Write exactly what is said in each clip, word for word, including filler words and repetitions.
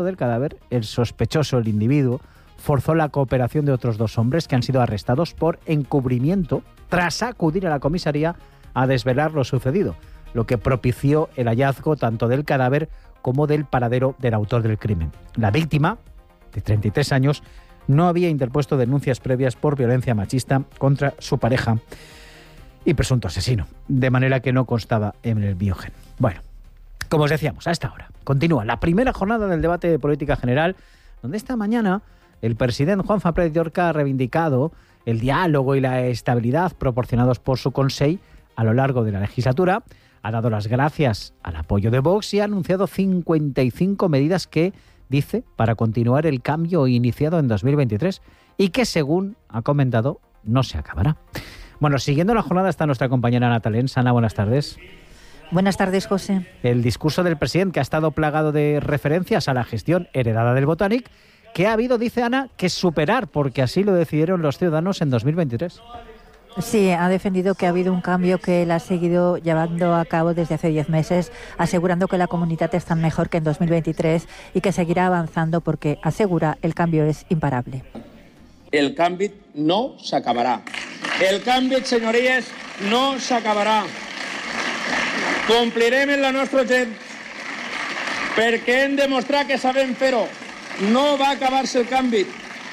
del cadáver, el sospechoso, el individuo, forzó la cooperación de otros dos hombres que han sido arrestados por encubrimiento tras acudir a la comisaría a desvelar lo sucedido, lo que propició el hallazgo tanto del cadáver como del paradero del autor del crimen. La víctima, de treinta y tres años, no había interpuesto denuncias previas por violencia machista contra su pareja y presunto asesino, de manera que no constaba en el biogen. Bueno, como os decíamos, a esta hora continúa la primera jornada del debate de política general, donde esta mañana el presidente Juanma Pérez Llorca ha reivindicado el diálogo y la estabilidad proporcionados por su Consell a lo largo de la legislatura, ha dado las gracias al apoyo de Vox y ha anunciado cincuenta y cinco medidas que, dice, para continuar el cambio iniciado en dos mil veintitrés y que, según ha comentado, no se acabará. Bueno, siguiendo la jornada está nuestra compañera Ana Talens. Ana, buenas tardes. Buenas tardes, José. El discurso del presidente, que ha estado plagado de referencias a la gestión heredada del Botanic, que ha habido, dice Ana, que superar, porque así lo decidieron los ciudadanos en dos mil veintitrés. Sí, ha defendido que ha habido un cambio que él ha seguido llevando a cabo desde hace diez meses, asegurando que la comunitat está mejor que en dos mil veintitrés y que seguirá avanzando porque, asegura, el cambio es imparable. El canvi no s'acabarà. El canvi, senyories, no s'acabarà. Complirem en la nostra gent perquè hem demostrat que sabem fer-ho. No va acabar-se el canvi.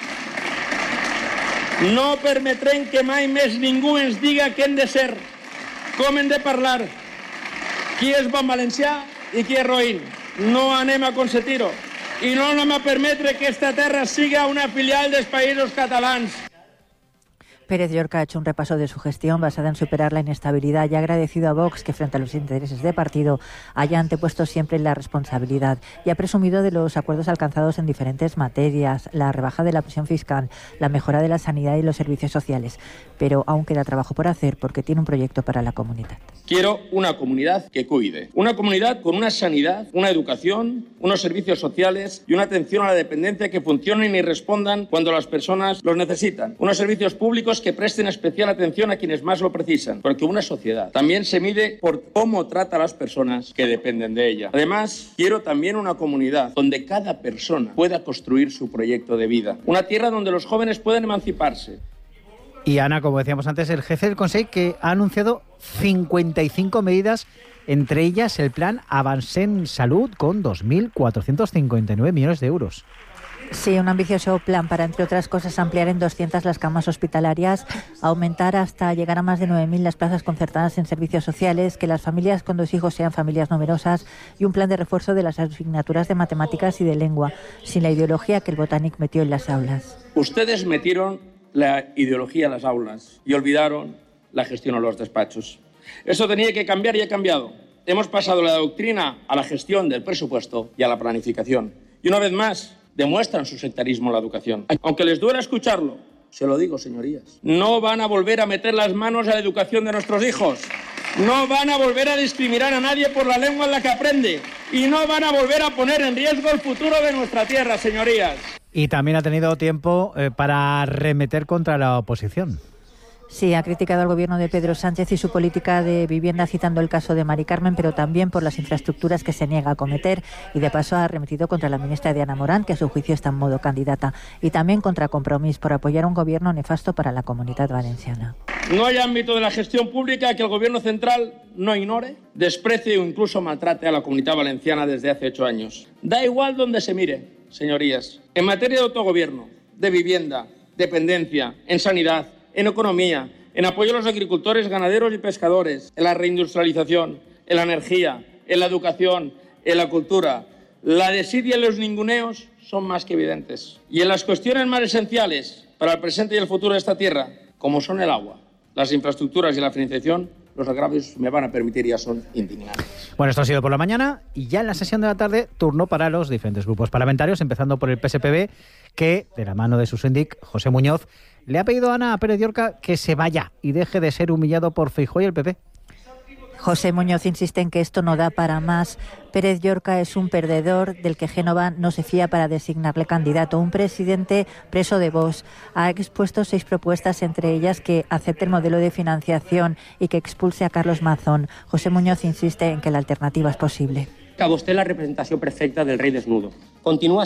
No permetrem que mai més ningú ens diga què hem de ser, com hem de parlar, qui és bon valencià i qui és roïn. No anem a consentir-ho. I no anem a permetre que esta terra siga una filial dels països catalans. Pérez Llorca ha hecho un repaso de su gestión basada en superar la inestabilidad y ha agradecido a Vox que, frente a los intereses de partido, haya antepuesto siempre la responsabilidad y ha presumido de los acuerdos alcanzados en diferentes materias, la rebaja de la presión fiscal, la mejora de la sanidad y los servicios sociales. Pero aún queda trabajo por hacer porque tiene un proyecto para la comunidad. Quiero una comunidad que cuide, una comunidad con una sanidad, una educación, unos servicios sociales y una atención a la dependencia que funcionen y respondan cuando las personas los necesitan. Unos servicios públicos que presten especial atención a quienes más lo precisan, porque una sociedad también se mide por cómo trata a las personas que dependen de ella. Además, quiero también una comunidad donde cada persona pueda construir su proyecto de vida, una tierra donde los jóvenes puedan emanciparse. Y Ana, como decíamos antes, el jefe del Consell que ha anunciado cincuenta y cinco medidas, entre ellas el plan Avancem Salud con dos mil cuatrocientos cincuenta y nueve millones de euros. Sí, un ambicioso plan para, entre otras cosas, ampliar en doscientas las camas hospitalarias, aumentar hasta llegar a más de nueve mil las plazas concertadas en servicios sociales, que las familias con dos hijos sean familias numerosas y un plan de refuerzo de las asignaturas de matemáticas y de lengua, sin la ideología que el Botanic metió en las aulas. Ustedes metieron la ideología en las aulas y olvidaron la gestión en los despachos. Eso tenía que cambiar y ha cambiado. Hemos pasado la doctrina a la gestión del presupuesto y a la planificación. Y una vez más, demuestran su sectarismo en la educación. Aunque les duela escucharlo, se lo digo, señorías, no van a volver a meter las manos a la educación de nuestros hijos. No van a volver a discriminar a nadie por la lengua en la que aprende. Y no van a volver a poner en riesgo el futuro de nuestra tierra, señorías. Y también ha tenido tiempo eh, para arremeter contra la oposición. Sí, ha criticado al gobierno de Pedro Sánchez y su política de vivienda, citando el caso de Mari Carmen, pero también por las infraestructuras que se niega a cometer, y de paso ha arremetido contra la ministra Diana Morán, que a su juicio está en modo candidata, y también contra Compromís por apoyar un gobierno nefasto para la Comunitat Valenciana. No hay ámbito de la gestión pública que el gobierno central no ignore, desprecie o incluso maltrate a la Comunitat Valenciana desde hace ocho años. Da igual donde se mire, señorías. En materia de autogobierno, de vivienda, dependencia, en sanidad, en economía, en apoyo a los agricultores, ganaderos y pescadores, en la reindustrialización, en la energía, en la educación, en la cultura. La desidia y los ninguneos son más que evidentes. Y en las cuestiones más esenciales para el presente y el futuro de esta tierra, como son el agua, las infraestructuras y la financiación, los agravios, me van a permitir, ya son indignantes. Bueno, esto ha sido por la mañana y ya en la sesión de la tarde, turno para los diferentes grupos parlamentarios, empezando por el P S P B, que, de la mano de su síndic, José Muñoz, le ha pedido a Ana Pérez Llorca que se vaya y deje de ser humillado por Feijóo y el P P. José Muñoz insiste en que esto no da para más. Pérez Llorca es un perdedor del que Génova no se fía para designarle candidato. Un presidente preso de Vox. Ha expuesto seis propuestas, entre ellas que acepte el modelo de financiación y que expulse a Carlos Mazón. José Muñoz insiste en que la alternativa es posible. Que vostè és la representació perfecta del rei desnudo. continúa